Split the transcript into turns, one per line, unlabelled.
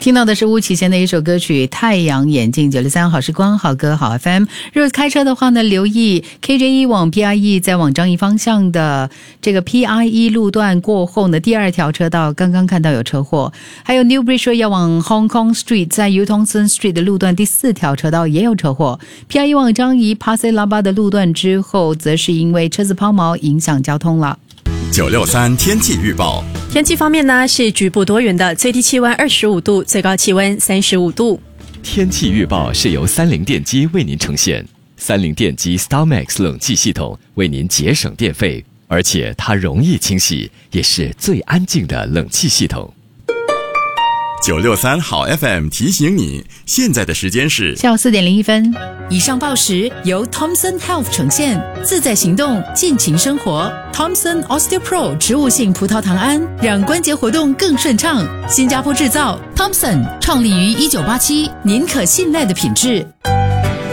听到的是巫启贤的一首歌曲《太阳眼镜》，963好时光好歌好 FM。如果开车的话呢，留意 KJ1 往 PIE 在往樟宜方向的这个 PIE 路段过后呢，第二条车道刚刚看到有车祸。还有 New Bridge 要往 Hong Kong Street 在 Utonson Street 的路段第4条车道也有车祸。PIE 往樟宜 Pasir Laba 的路段之后，则是因为车子抛锚影响交通了。
963天气预报。
天气方面呢，是局部多云的，最低气温25度，最高气温35度。
天气预报是由三菱电机为您呈现。三菱电机 StarMax 冷气系统为您节省电费，而且它容易清洗，也是最安静的冷气系统。
963好 FM 提醒你，现在的时间是
下午4点01分。
以上报时由 Thomson Health 呈现，自在行动，尽情生活。Thomson OsteoPro 植物性葡萄糖胺，让关节活动更顺畅。新加坡制造 ，Thomson 创立于1987，您可信赖的品质。